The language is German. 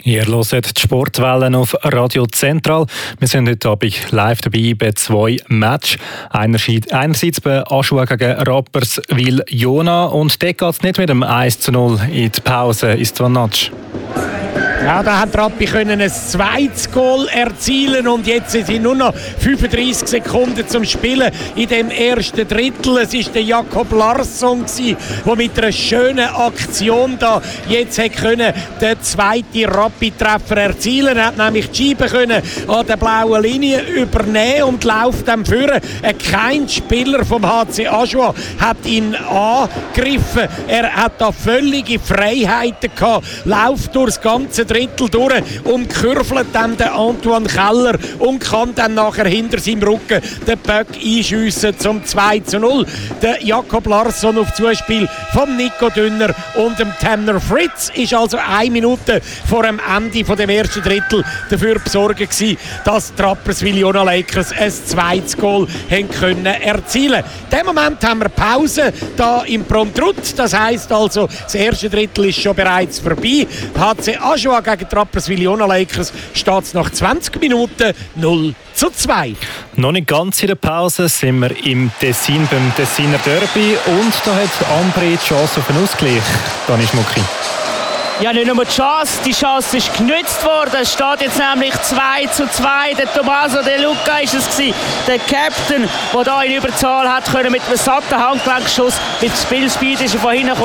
Ihr hört die Sportwellen auf Radio Zentral. Wir sind heute Abend live dabei bei 2 Matches. Einerseits bei Aschua gegen Rapperswil-Jona. Und dort geht es nicht mit dem 1:0 in die Pause ins Zwanatsch. Ja, da hat Rappi ein zweites Goal erzielen und jetzt sind nur noch 35 Sekunden zum Spielen in dem ersten Drittel. Es war der Jakob Larsson, der mit einer schönen Aktion da jetzt den zweiten Rappi-Treffer erzielen. Er hat nämlich die Scheibe können an der blauen Linie übernehmen und läuft dann führen. Kein Spieler vom HC Aschua hat ihn angegriffen. Er hat da völlige Freiheiten gehabt, läuft durchs ganze Drittel durch und kurvelt dann den Antoine Keller und kann dann nachher hinter seinem Rücken den Böck einschiessen zum 2:0. Der Jakob Larsson auf Zuspiel vom Nico Dünner und dem Tanner Fritz ist also 1 Minute vor dem Ende von dem ersten Drittel dafür besorgt gewesen, dass die Rapperswil-Jona Lakers ein zweites Goal können erzielen. In dem Moment haben wir Pause da im Promtrut. Das heisst also, das erste Drittel ist schon bereits vorbei. HC Aschua gegen die Rapperswil-Jona Lakers steht es nach 20 Minuten 0:2. Noch nicht ganz in der Pause sind wir im Tessin beim Tessiner Derby und da hat Ambri die Chance auf einen Ausgleich. Dani Schmucki. Ja, nicht nur die Chance ist genutzt worden. Es steht jetzt nämlich 2:2. Der Tommaso De Luca ist es gewesen, der Captain, der da in Überzahl hat können mit einem satten Handgelenkschuss. Mit Spielspeed ist er von hinten gekommen.